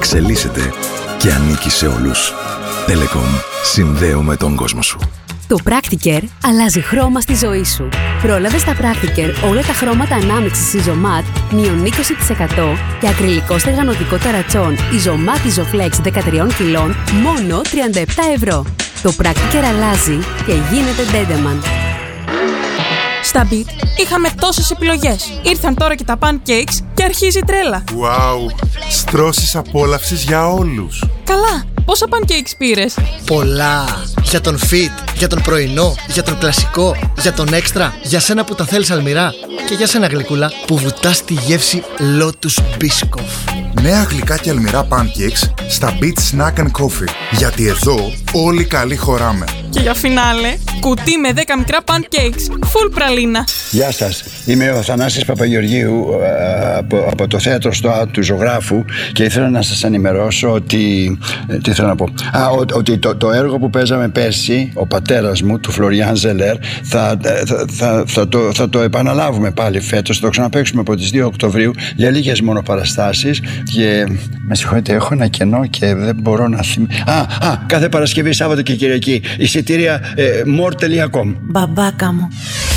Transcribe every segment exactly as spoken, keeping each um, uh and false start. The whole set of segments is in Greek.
εξελίσσεται και ανήκει σε όλους. Telecom. Συνδέουμε τον κόσμο σου. Το Practicare αλλάζει χρώμα στη ζωή σου. Πρόλαβε στα Practicare όλα τα χρώματα ανάμειξης Isomat μείον είκοσι τοις εκατό και ακριλικό στεγανοτικό ταρατσόν Isomat Isoflex δεκατρία κιλών μόνο τριάντα επτά ευρώ. Το Practicare αλλάζει και γίνεται Dedeman. Στα Beat είχαμε τόσες επιλογές. Ήρθαν τώρα και τα pancakes και αρχίζει η τρέλα. Wow! Στρώσεις απόλαυσης για όλους. Καλά, πόσα pancakes πήρες? Πολλά! Για τον fit, για τον πρωινό, για τον κλασικό, για τον έξτρα, για σένα που τα θέλεις αλμυρά και για σένα γλυκούλα που βουτάς τη γεύση Lotus Biscoff. Νέα γλυκά και αλμυρά pancakes στα Beat Snack and Coffee. Γιατί εδώ όλοι καλοί χωράμε. Και για φινάλε, κουτί με δέκα μικρά pancakes, full πραλίνα. Γεια σας, είμαι ο Θανάσης Παπαγεωργίου από, από το θέατρο στο του Ζωγράφου και ήθελα να σας ενημερώσω ότι, τι θέλω να πω, Α, ο, ότι το, το έργο που παίζαμε πέρσι, ο πατέρας μου, του Φλωριάν Ζελέρ, θα, θα, θα, θα, το, θα το επαναλάβουμε πάλι φέτος, θα το ξαναπαίξουμε από τις δύο Οκτωβρίου για λίγες μόνο παραστάσεις και με συγχωρείτε, έχω ένα κενό και δεν μπορώ να θυμηθώ. Α, α, κάθε Παρασκευή, Σάββατο και Κυριακή, εισιτήρια ε, more τελεία com. Μπαμπάκα μου.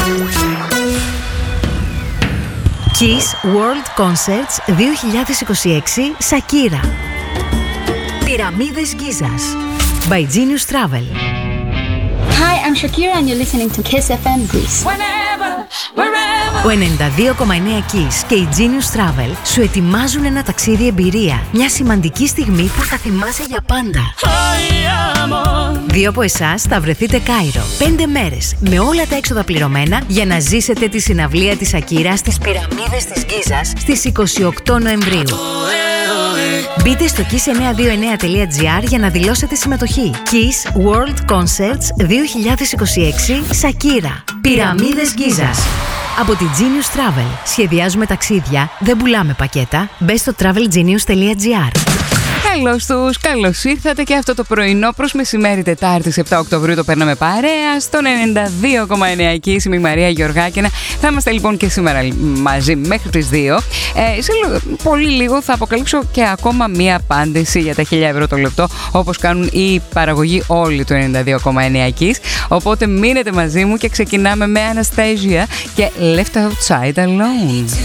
Kiss World Concerts δύο χιλιάδες είκοσι έξι Σακύρα. Πυραμίδες Γκίζας by Genius Travel. Hi, I'm Shakira and you're listening to Kiss εφ εμ Greece. Whenever, wherever. Ο ενενήντα δύο κόμμα εννέα Kiss και η Genius Travel σου ετοιμάζουν ένα ταξίδι εμπειρία. Μια σημαντική στιγμή που θα θυμάσαι για πάντα. Δύο από εσάς θα βρεθείτε Κάιρο. Πέντε μέρες με όλα τα έξοδα πληρωμένα για να ζήσετε τη συναυλία της Σακύρα στις Πυραμίδες της Γκίζας στις είκοσι οκτώ Νοεμβρίου. Μπείτε στο kiss εννιακόσια είκοσι εννέα τελεία τζι άρ για να δηλώσετε συμμετοχή. Kiss World Concerts δύο χιλιάδες είκοσι έξι Σακύρα. Πυραμίδες Γκίζας. Από τη Genius Travel. Σχεδιάζουμε ταξίδια, δεν πουλάμε πακέτα. Μπες στο travel genius τελεία τζι άρ. Καλώς τους, καλώς ήρθατε και αυτό το πρωινό προς μεσημέρι Τετάρτης επτά Οκτωβρίου το παίρναμε παρέα στον ενενήντα δύο κόμμα εννέα εκεί είμαι η Μαρία Γεωργάκηνα. Θα είμαστε λοιπόν και σήμερα μαζί μέχρι τις δύο. Ε, σε πολύ λίγο θα αποκαλύψω και ακόμα μία απάντηση για τα χίλια ευρώ το λεπτό, όπως κάνουν οι παραγωγοί όλοι του ενενήντα δύο κόμμα εννέα εκεί. Οπότε μείνετε μαζί μου και ξεκινάμε με Anastasia και Left Outside Alone.